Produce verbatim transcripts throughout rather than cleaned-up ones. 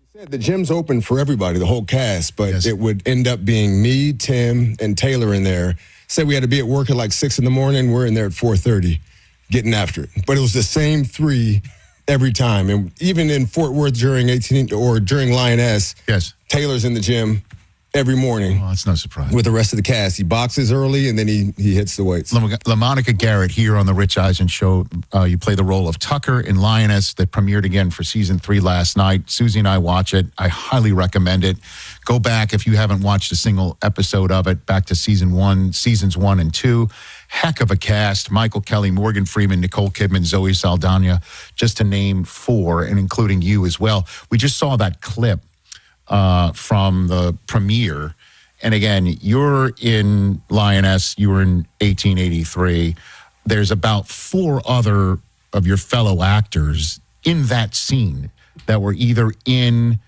The gym's open for everybody, the whole cast, but Yes. it would end up being me, Tim, and Taylor in there. Say we had to be at work at like six in the morning. We're in there at four thirty, getting after it. But it was the same three every time. And even in Fort Worth during eighteen or during Lioness, Yes. Taylor's in the gym every morning Well, that's no surprise. with the rest of the cast. He boxes early and then he he hits the weights. La- LaMonica Garrett here on the Rich Eisen Show. Uh, you play the role of Tucker in Lioness that premiered again for season three last night. Susie and I watch it. I highly recommend it. Go back if you haven't watched a single episode of it. Back to season one, seasons one and two. Heck of a cast. Michael Kelly, Morgan Freeman, Nicole Kidman, Zoe Saldana, just to name four, and including you as well. We just saw that clip uh, from the premiere. And again, you're in Lioness, you were in eighteen eighty-three. There's about four other of your fellow actors in that scene that were either in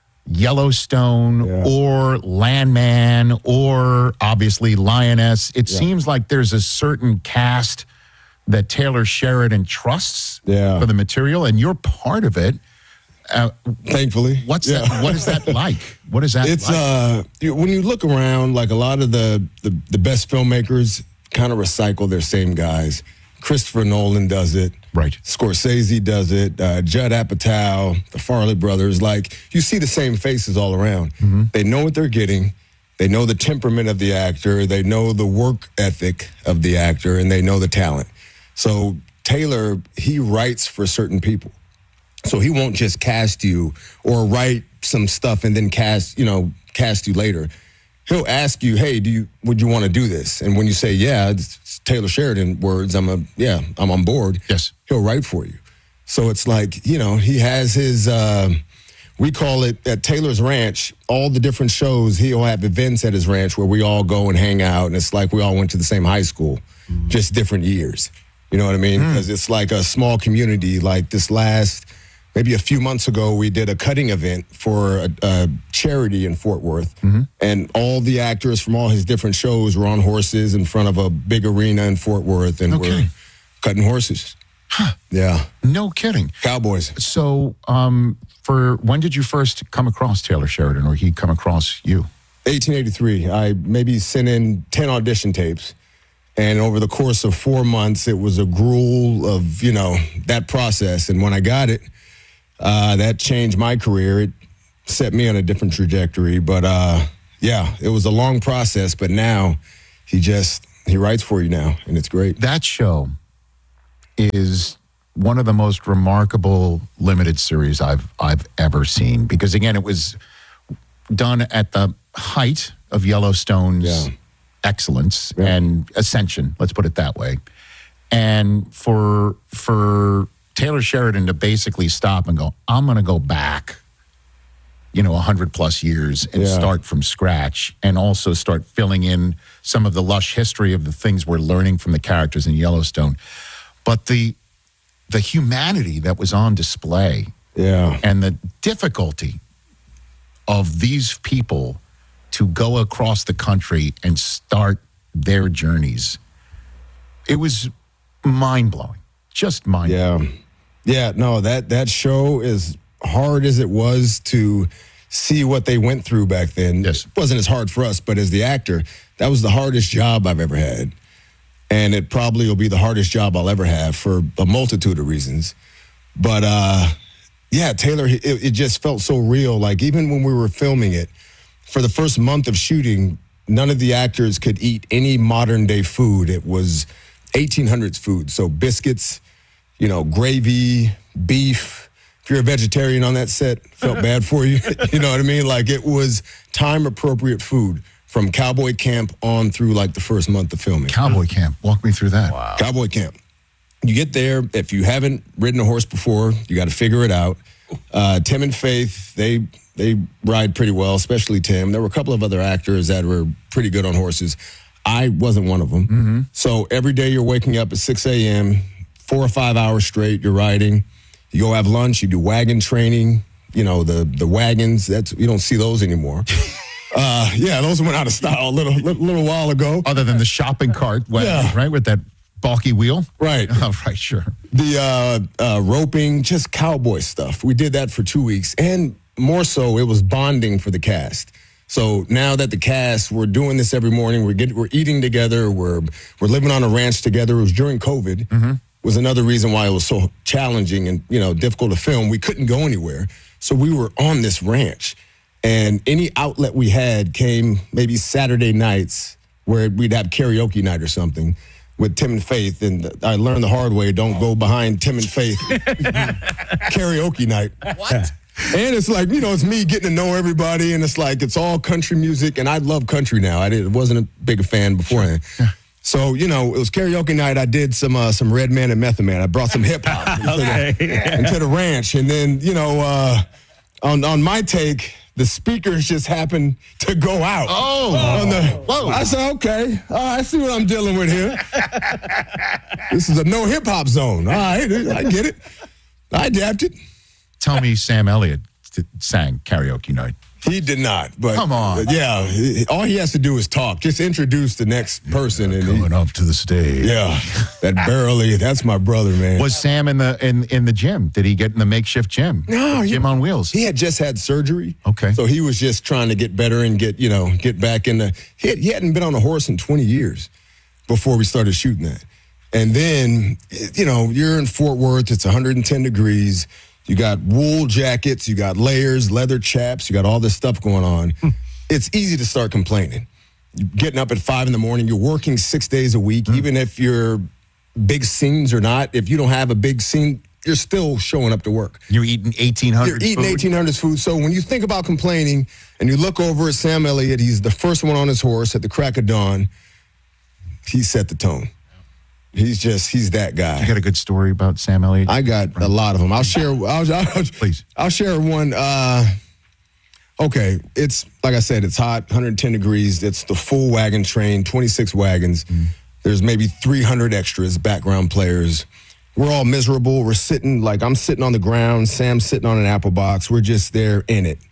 Yellowstone Yeah. or Landman or obviously Lioness. It Yeah. seems like there's a certain cast that Taylor Sheridan trusts Yeah. for the material, and you're part of it. Uh, Thankfully. what's Yeah. that? What is that like? What is that It's like? uh you- when you look around, like a lot of the the, the best filmmakers kind of recycle their same guys. Christopher Nolan does it. Right. Scorsese does it. Uh, Judd Apatow, the Farley brothers. Like you see the same faces all around. They know what they're getting. They know the temperament of the actor. They know the work ethic of the actor, and they know the talent. So Taylor, he writes for certain people. So he won't just cast you or write some stuff and then cast, you know, cast you later. He'll ask you, hey, do you would you want to do this? And when you say, yeah, it's Taylor Sheridan words, I'm a yeah, I'm on board. Yes. He'll write for you. So it's like, you know, he has his uh, we call it at Taylor's Ranch, all the different shows, he'll have events at his ranch where we all go and hang out, and it's like we all went to the same high school, just different years. You know what I mean? Because it's like a small community. Like this last maybe a few months ago, we did a cutting event for a, a charity in Fort Worth. And all the actors from all his different shows were on horses in front of a big arena in Fort Worth. And Okay. we're cutting horses. Yeah. No kidding. Cowboys. So, um, for when did you first come across Taylor Sheridan, or he come across you? eighteen eighty-three. I maybe sent in ten audition tapes. And over the course of four months, it was a gruel of, you know, that process. And when I got it, uh, that changed my career. It set me on a different trajectory. But uh, yeah, it was a long process. But now he just, he writes for you now. And it's great. That show is one of the most remarkable limited series I've I've ever seen, because again, it was done at the height of Yellowstone's Yeah. excellence Yeah. and ascension. Let's put it that way. And for for Taylor Sheridan to basically stop and go, I'm going to go back, you know, a hundred plus years and Yeah. start from scratch, and also start filling in some of the lush history of the things we're learning from the characters in Yellowstone. But the the humanity that was on display Yeah. and the difficulty of these people to go across the country and start their journeys, it was mind-blowing. Just mind-blowing. Yeah. Yeah, no, that that show, as hard as it was to see what they went through back then, Yes. it wasn't as hard for us, but as the actor, that was the hardest job I've ever had. And it probably will be the hardest job I'll ever have for a multitude of reasons. But uh, yeah, Taylor, it, it just felt so real. Like even when we were filming it, for the first month of shooting, none of the actors could eat any modern day food. It was eighteen hundreds food. So biscuits, you know, gravy, beef. If you're a vegetarian on that set, felt bad for you. You know what I mean? Like it was time appropriate food from cowboy camp on through like the first month of filming. Cowboy Camp. Walk me through that. Wow. Cowboy camp. You get there. If you haven't ridden a horse before, you got to figure it out. Uh, Tim and Faith, they they ride pretty well, especially Tim. There were a couple of other actors that were pretty good on horses. I wasn't one of them. Mm-hmm. So every day you're waking up at six a.m., four or five hours straight, you're riding. You go have lunch, you do wagon training. You know, the the wagons, that's you don't see those anymore. uh, yeah, those went out of style a little, little, little while ago. Other than the shopping cart, wagon, Yeah. right, with that bulky wheel? Right. Oh, right, sure. The uh, uh, roping, just cowboy stuff. We did that for two weeks. And more so, it was bonding for the cast. So now that the cast, we're doing this every morning, we're getting, we're eating together, we're we're living on a ranch together. It was during COVID, mm-hmm. was another reason why it was so challenging and, you know, difficult to film. We couldn't go anywhere. So we were on this ranch, and any outlet we had came maybe Saturday nights where we'd have karaoke night or something with Tim and Faith. And I learned the hard way, don't go behind Tim and Faith karaoke night. What? And it's like, you know, it's me getting to know everybody, and it's like, it's all country music, and I love country now. I did, wasn't a big fan beforehand. Sure. So, you know, it was karaoke night. I did some uh, some Red Man and Method Man. I brought some hip-hop okay. into, the, into the ranch. And then, you know, uh, on, on my take, the speakers just happened to go out. Oh. On the, Whoa. I said, okay, uh, I see what I'm dealing with here. This is a no hip-hop zone. All right, I get it. I adapted. Tell me Sam Elliott sang karaoke night. He did not, but come on. Yeah, he, all he has to do is talk. Just introduce the next person, yeah, and coming he, up to the stage. Yeah, that barely. That's my brother, man. Was Sam in the in in the gym? Did he get in the makeshift gym? No, the gym he, on wheels. He had just had surgery. Okay, so he was just trying to get better and get you know get back in the. He, had, he hadn't been on a horse in twenty years before we started shooting that, and then you know you're in Fort Worth. It's one hundred ten degrees. You got wool jackets, you got layers, leather chaps, you got all this stuff going on. Hmm. It's easy to start complaining. You're getting up at five in the morning, you're working six days a week, hmm. even if you're big scenes or not. If you don't have a big scene, you're still showing up to work. You're eating eighteen hundred You're eating food. eighteen hundreds food. So when you think about complaining and you look over at Sam Elliott, he's the first one on his horse at the crack of dawn. He set the tone. He's just, he's that guy. You got a good story about Sam Elliott? I got a lot of them. I'll share, I'll, I'll, Please. I'll share one. Uh, okay, it's, like I said, it's hot, one hundred ten degrees. It's the full wagon train, twenty-six wagons. Mm. There's maybe three hundred extras, background players. We're all miserable. We're sitting, like I'm sitting on the ground. Sam's sitting on an apple box. We're just there in it.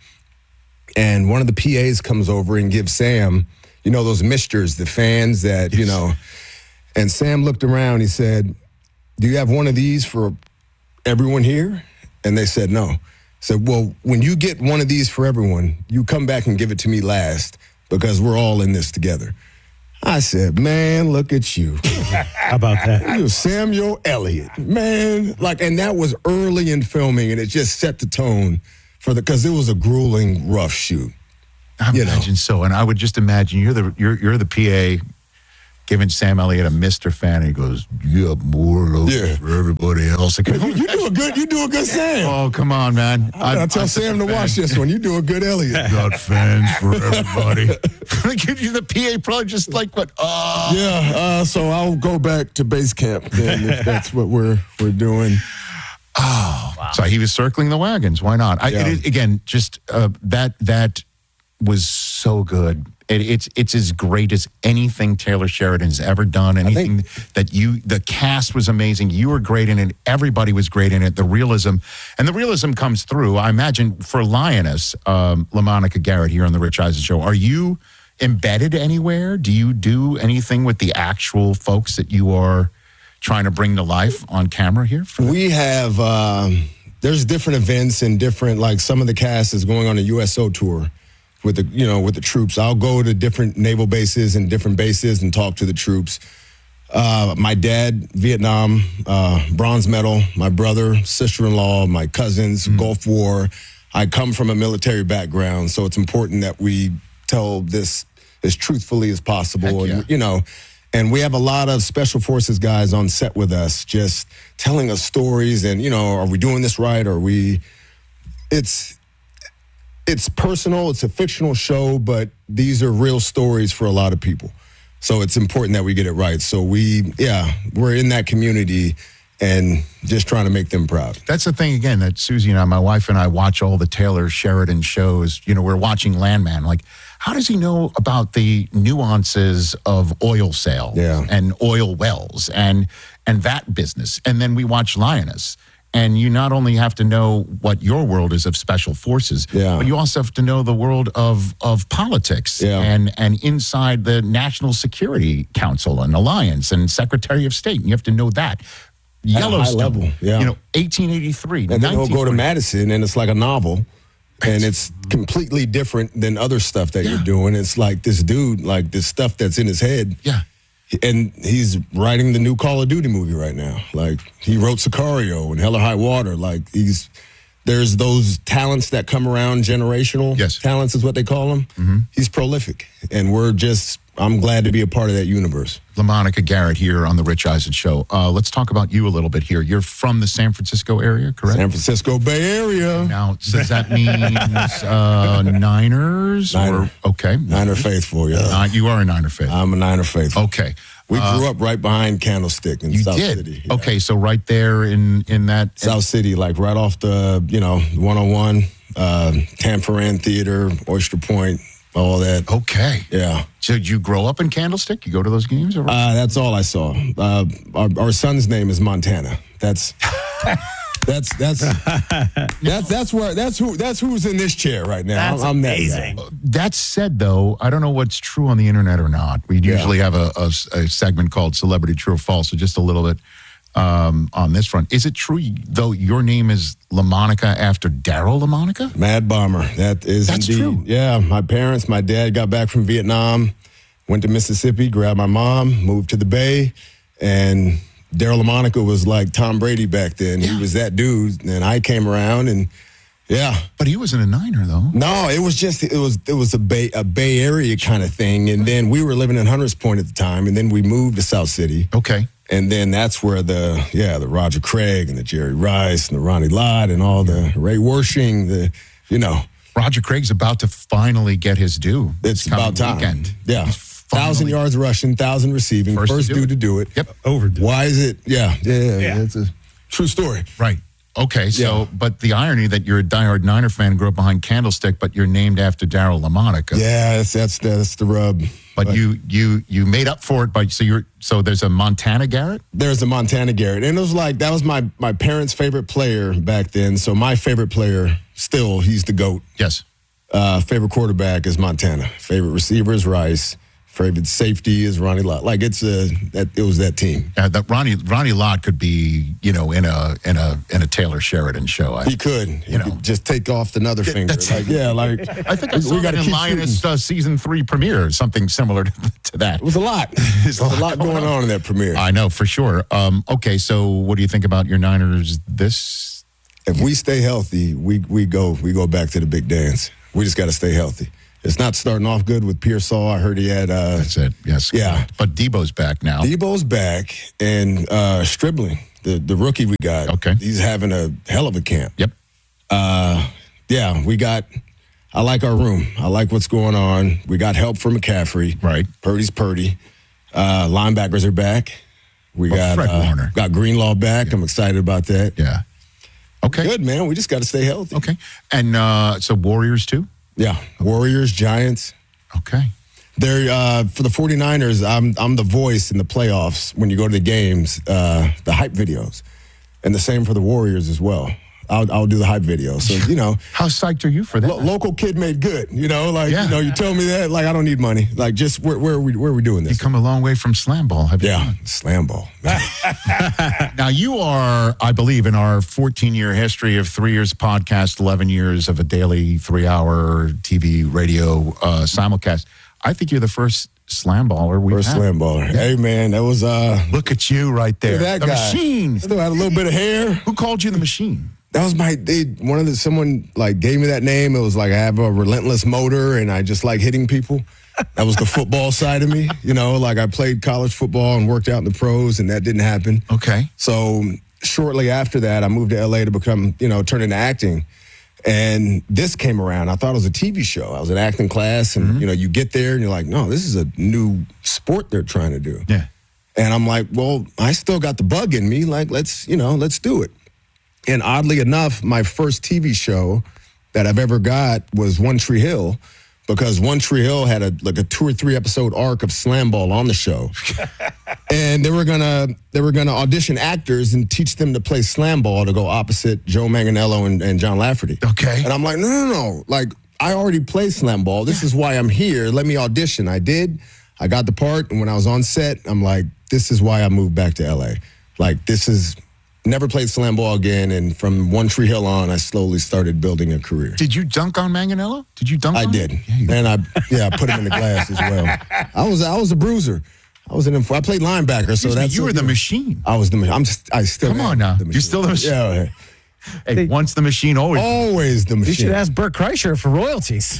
And one of the P As comes over and gives Sam, you know, those misters, the fans that, yes. you know, and Sam looked around. He said, do you have one of these for everyone here? And they said, no. I said, well, when you get one of these for everyone, you come back and give it to me last because we're all in this together. I said, man, look at you. How about that? You're Samuel Elliott, man. Like, and that was early in filming, and it just set the tone for the, because it was a grueling, rough shoot. I you imagine know? so. And I would just imagine you're the, you're, you're the P A giving Sam Elliott a Mister fan, and he goes, "You have more love yeah. for everybody else." Like, you, you do a good, you do a good Sam. Oh, come on, man! I, I tell I, Sam to watch this one. You do a good Elliott. Got fans for everybody. You the P A probably just like what? Oh. Yeah. Uh, so I'll go back to base camp then if that's what we're we're doing. Oh, wow. So he was circling the wagons. Why not? I, yeah. it, again, just uh, that that was so good. It, it's it's as great as anything Taylor Sheridan's ever done. Anything think, that you, the cast was amazing. You were great in it. Everybody was great in it. The realism, and the realism comes through. I imagine for Lioness, um, LaMonica Garrett here on the Rich Eisen Show. Are you embedded anywhere? Do you do anything with the actual folks that you are trying to bring to life on camera here? We have. Um, there's different events and different, like some of the cast is going on a U S O tour. With the, you know, with the troops. I'll go to different naval bases and different bases and talk to the troops. Uh, my dad, Vietnam, uh, bronze medal. My brother, sister-in-law, my cousins, mm. Gulf War. I come from a military background, so it's important that we tell this as truthfully as possible. Yeah. And, you know, and we have a lot of special forces guys on set with us, just telling us stories. And you know, are we doing this right? Are we? It's. It's personal, it's a fictional show, but these are real stories for a lot of people. So it's important that we get it right. So we, yeah, we're in that community and just trying to make them proud. That's the thing, again, that Susie and I, my wife and I, watch all the Taylor Sheridan shows. You know, we're watching Landman. Like, how does he know about the nuances of oil sales yeah. and oil wells and and that business? And then we watch Lioness. And you not only have to know what your world is of special forces, yeah. but you also have to know the world of of politics yeah. and and inside the National Security Council and Alliance and Secretary of State. And you have to know that. At Yellowstone, a high level, yeah. you know, eighteen eighty-three. And then he'll go to Madison, and it's like a novel. and it's completely different than other stuff that yeah. you're doing. It's like this dude, like this stuff that's in his head. Yeah. And he's writing the new Call of Duty movie right now. Like, he wrote Sicario and Hell or High Water. Like, he's, there's those talents that come around, generational yes. talents is what they call them. Mm-hmm. He's prolific. And we're just, I'm glad to be a part of that universe. LaMonica Garrett here on The Rich Eisen Show. Uh, let's talk about you a little bit here. You're from the San Francisco area, correct? San Francisco Bay Area. Now, does that mean uh, Niners? Niner. Or, okay. Niner faithful, yeah. Uh, you are a Niner faithful. I'm a Niner faithful. Okay. We uh, grew up right behind Candlestick in you South did? City. Yeah. Okay, so right there in, in that... South City, like right off the, you know, one oh one, uh, Tanforan Theater, Oyster Point, all that. Okay. Yeah. So did you grow up in Candlestick? You go to those games? Or? Uh, that's all I saw. Uh, our, our son's name is Montana. That's... That's that's that's that's where that's who that's who's in this chair right now. That's I'm amazing. That, that said, though, I don't know what's true on the internet or not. We Yeah. usually have a, a, a segment called Celebrity True or False, so just a little bit um, on this front. Is it true, though, your name is LaMonica after Daryl LaMonica? Mad Bomber. That is That's indeed. true. Yeah, my parents, my dad got back from Vietnam, went to Mississippi, grabbed my mom, moved to the Bay, and Daryl LaMonica was like Tom Brady back then. Yeah. He was that dude, and I came around, and yeah. But he wasn't a Niner, though. No, it was just it was it was a Bay a Bay Area kind of thing, and then we were living in Hunters Point at the time, and then we moved to South City. Okay. And then that's where the, yeah, the Roger Craig and the Jerry Rice and the Ronnie Lott and all the Ray Worshing, the, you know. Roger Craig's about to finally get his due. It's this coming about time. Weekend. Yeah. He's Thousand finally- yards rushing, thousand receiving, First first, to do dude it. to do it. Yep. Overdue. Why is it? Yeah, yeah, yeah. Yeah. It's a true story. Right. Okay, so, Yeah. but the irony that you're a diehard Niner fan, grew up behind Candlestick, but you're named after Daryl LaMonica. Yeah, that's that's that's the rub. But you you you made up for it by so you're so there's a Montana Garrett? There's a Montana Garrett, and it was like that was my my parents' favorite player back then. So my favorite player, still, he's the GOAT. Yes. Uh, favorite quarterback is Montana. Favorite receiver is Rice. Favorite safety is Ronnie Lott. Like it's a that it was that team. Uh, that Ronnie Ronnie Lott could be, you know, in a in a in a Taylor Sheridan show. I, He could, he You know. could just take off another finger. that's- Like, yeah, like I think I saw we that gotta in keep Lioness uh, season three premiere, something similar to, to that. It was a lot. There's a lot going on in that premiere. I know for sure. Um, okay, so what do you think about your Niners this? If we stay healthy, we we go we go back to the big dance. We just got to stay healthy. It's not starting off good with Pearsall. I heard he had. Uh, That's it. Yes. Yeah. But Debo's back now. Debo's back, and uh, Stribling, the the rookie we got. Okay. He's having a hell of a camp. Yep. Uh, yeah, we got. I like our room. I like what's going on. We got help from McCaffrey. Right. Purdy's Purdy. Uh, linebackers are back. We Oh, got Fred uh, Warner. got Greenlaw back. I'm excited about that. Yeah. Okay. Good, man. We just got to stay healthy. Okay. And uh, so Warriors too? Yeah. Warriors, Giants. Okay. They're uh, for the 49ers, I'm I'm the voice in the playoffs when you go to the games, uh, the hype videos. And the same for the Warriors as well. I'll I'll do the hype video. So, you know, How psyched are you for that? lo- local kid made good, you know, like Yeah. you know, you tell me that, like I don't need money. Like just where where are we where are we doing You this? come a long way from slam ball, have you? Yeah, slam ball. Now, you are, I believe, in our fourteen-year history of three years of podcast, eleven years of a daily three-hour T V, radio uh, simulcast, I think you're the first slam baller we've First had. slam baller. Hey man, that was uh Look at you right there. that the guy. machine. Still had a little bit of hair. Who called you the machine? That was my they one of the someone like gave me that name. It was like I have a relentless motor and I just like hitting people. That was the football side of me, you know. Like I played college football and worked out in the pros, and that didn't happen. Okay. So shortly after that, I moved to L A to become, you know, turn into acting. And this came around. I thought it was a T V show. I was in acting class, and you know, you get there and you're like, no, this is a new sport they're trying to do. Yeah. And I'm like, well, I still got the bug in me. Like, let's, you know, let's do it. And oddly enough, my first T V show that I've ever got was One Tree Hill, because One Tree Hill had a like a two or three episode arc of slam ball on the show. And they were gonna they were gonna audition actors and teach them to play slam ball to go opposite Joe Manganiello and, and John Lafferty. Okay. And I'm like, no, no, no. Like, I already play slam ball. This is why I'm here. Let me audition. I did. I got the part. And when I was on set, I'm like, this is why I moved back to L A. Like, this is never played slam ball again. And from One Tree Hill on, I slowly started building a career. Did you dunk on Manganello? Did you dunk I on did. him? Yeah, you- And I, yeah, I put him in the glass as well. I was, I was a bruiser. I was an, I played linebacker, so Excuse me, that's you were the know, machine. I was the. I'm. st- I still. Come am on now. the You're machine. still the machine. Yeah. Hey, once the machine, always. Always the You machine. should ask Bert Kreischer for royalties.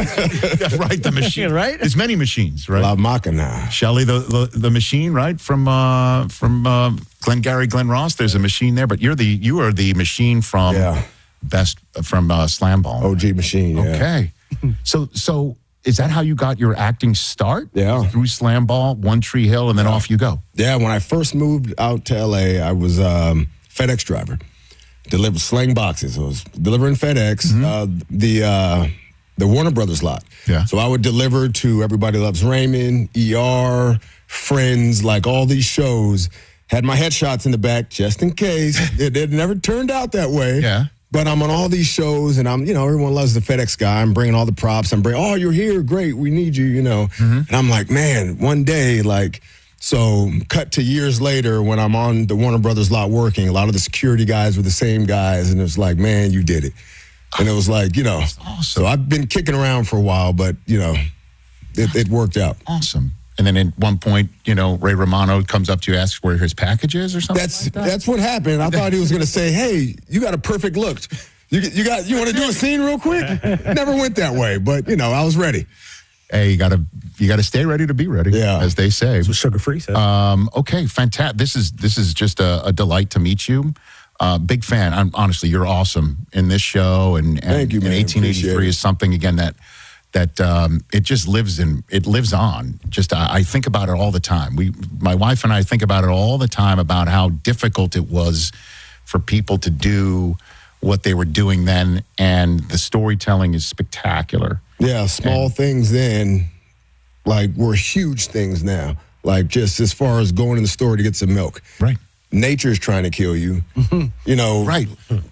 Right, the machine. Right? There's many machines, right? La Machina. Shelley, the, the the machine, right? From uh, from uh, Glengarry Glen Ross, there's a machine there, but you're the you are the machine from Yeah. best from uh, Slam Ball. O G machine. Yeah. Okay, so so is that how you got your acting start? Yeah. Through Slam Ball, One Tree Hill, and then off you go. Yeah. When I first moved out to L A, I was um, FedEx driver. Delivered slang boxes. I was delivering FedEx, Mm-hmm. uh, the uh, the Warner Brothers lot. Yeah. So I would deliver to Everybody Loves Raymond, E R, Friends, like all these shows. Had my headshots in the back just in case. it, it never turned out that way. Yeah. But I'm on all these shows, and I'm, you know, everyone loves the FedEx guy. I'm bringing all the props. I'm bringing, oh, you're here, great, we need you, you know. And I'm like, man, one day, like. So cut to years later when I'm on the Warner Brothers lot working, a lot of the security guys were the same guys. And it was like, man, you did it. And it was like, you know, awesome. So I've been kicking around for a while, but, you know, it, it worked out. Awesome. And then at one point, you know, Ray Romano comes up to you, asks where his package is or something. That's like that? that's what happened. I thought he was going to say, hey, you got a perfect look. You, you got you want to do a scene real quick? Never went that way, but, you know, I was ready. Hey, you gotta you gotta stay ready to be ready, Yeah. as they say. That's what Sugar Free said. Um, okay, fantastic. This is this is just a, a delight to meet you. Uh, big fan. I'm honestly, you're awesome in this show, and, and, Thank you, and man. eighteen eighty-three Appreciate it. is something again that that um, it just lives in. It lives on. Just I, I think about it all the time. We, my wife and I, think about it all the time about how difficult it was for people to do what they were doing then, and the storytelling is spectacular. Yeah, small things then, like, were huge things now. Like, just as far as going in the store to get some milk. Right. Nature's trying to kill you. You know, Right.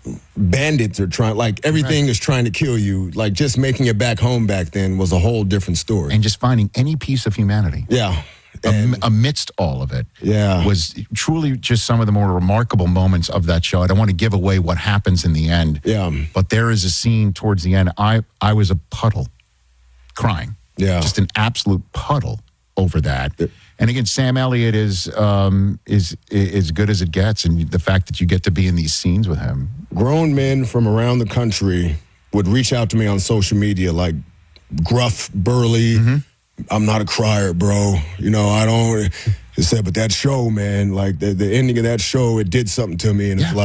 bandits are trying, like, everything is trying to kill you. Like, just making it back home back then was a whole different story. And just finding any piece of humanity. yeah. Am- And, amidst all of it, Yeah. was truly just some of the more remarkable moments of that show. I don't want to give away what happens in the end, yeah. but there is a scene towards the end. I I was a puddle, crying, Yeah. just an absolute puddle over that. And again, Sam Elliott is um, is is good as it gets, and the fact that you get to be in these scenes with him. Grown men from around the country would reach out to me on social media, like gruff, burly. I'm not a crier, bro. You know, I don't. He said, but that show, man, like the, the ending of that show, it did something to me, and it's Yeah. like.